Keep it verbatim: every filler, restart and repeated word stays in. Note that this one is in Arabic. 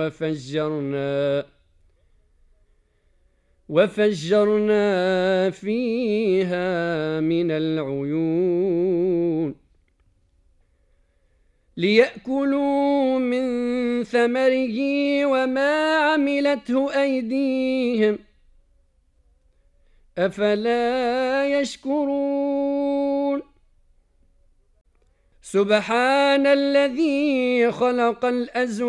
وفجرنا وفجرنا فيها من العيون ليأكلوا من ثمره وما عملته أيديهم أفلا يشكرون سبحان الذي خلق الأزواج